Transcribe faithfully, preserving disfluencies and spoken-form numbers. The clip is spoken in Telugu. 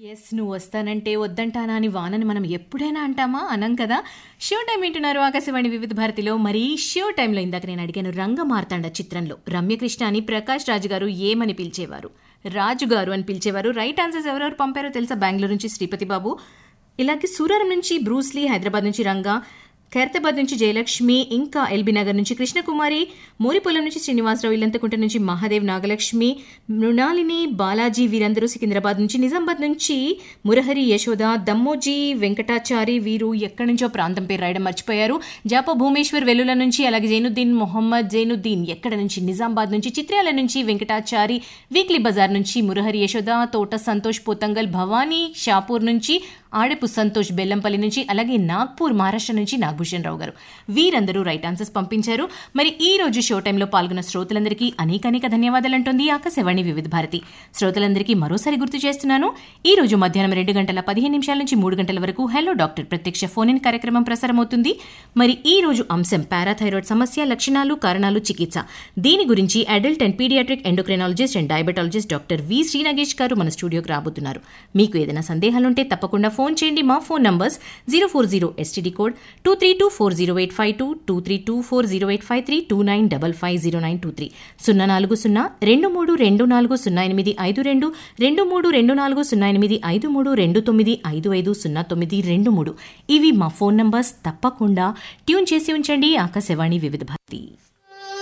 ఎస్ నువ్వు వస్తానంటే వద్దంటానా అని వానని మనం ఎప్పుడైనా అంటామా అనం కదా. షో టైం వింటున్నారు ఆకాశవాణి వివిధ భారతిలో. మరి షో టైంలో ఇందాక నేను అడిగాను, రంగ మార్తాండ చిత్రంలో రమ్యకృష్ణ అని ప్రకాష్ రాజు గారు ఏమని పిలిచేవారు? రాజుగారు అని పిలిచేవారు. రైట్ ఆన్సర్స్ ఎవరెవరు పంపారో తెలుసా? బెంగళూరు నుంచి శ్రీపతి బాబు, ఇలాగే సూరారం నుంచి బ్రూస్లీ, హైదరాబాద్ నుంచి రంగా, ఖైరతాబాద్ నుంచి జయలక్ష్మి, ఇంకా ఎల్బీ నగర్ నుంచి కృష్ణకుమారి, మోరిపొలం నుంచి శ్రీనివాసరావు, ఇల్లంతకుంట నుంచి మహాదేవ్, నాగలక్ష్మి, మృణాలిని, బాలాజీ వీరందరూ సికింద్రాబాద్ నుంచి, నిజామాబాద్ నుంచి మురహరి, యశోద, దమ్మోజీ, వెంకటాచారి వీరు ఎక్కడి నుంచో ప్రాంతం పేరు రాయడం మర్చిపోయారు. జాప భూమేశ్వర్ వెల్లుల నుంచి, అలాగే జైనుద్దీన్ మొహమ్మద్ జైనుద్దీన్ ఎక్కడ నుంచి, నిజామాబాద్ నుంచి, చిత్రాల నుంచి వెంకటాచారి, వీక్లీ బజార్ నుంచి మురహరి, యశోద, తోట సంతోష్, పోతంగల్ భవానీ, షాపూర్ నుంచి ఆడపు సంతోష్, బెల్లంపల్లి నుంచి, అలాగే నాగ్పూర్ మహారాష్ట్ర నుంచి నాగభూషణ్ రావు గారు వీరందరూ రైట్ ఆన్సర్స్ పంపించారు. మరి ఈ రోజు షో టైంలో పాల్గొన్న శ్రోతలందరికీ అనేక అనేక ధన్యవాదాలు అంటోంది ఆకాశవాణి వివిధ భారతి. శ్రోతలందరికీ మరోసారి గుర్తు చేస్తున్నాను, ఈ రోజు మధ్యాహ్నం రెండు గంటల పదిహేను నిమిషాల నుంచి మూడు గంటల వరకు హలో డాక్టర్ ప్రత్యక్ష ఫోన్ ఇన్ కార్యక్రమం ప్రసారమవుతుంది. మరి ఈ రోజు అంశం పారాథైరాయిడ్ సమస్య, లక్షణాలు, కారణాలు, చికిత్స. దీని గురించి adult and paediatric endocrinologist and diabetologist doctor V Srinagesh గారు మన స్టూడియోకి రాబోతున్నారు. మీకు ఏదైనా సందేహాలుంటే తప్పకుండా ఫోన్ చేయండి. మా phone numbers zero four zero STD code two three two four zero eight five two, two three two four zero eight five three, two nine double five zero nine two three, సున్నా నాలుగు సున్నా రెండు మూడు రెండు నాలుగు సున్నా ఎనిమిది ఐదు రెండు, రెండు మూడు రెండు నాలుగు సున్నా ఎనిమిది ఐదు మూడు, రెండు తొమ్మిది ఐదు ఐదు సున్నా తొమ్మిది రెండు మూడు. ఇవి మా ఫోన్ నంబర్స్. తప్పకుండా ట్యూన్ చేసి ఉంచండి ఆకాశవాణి వివిధ భారతి.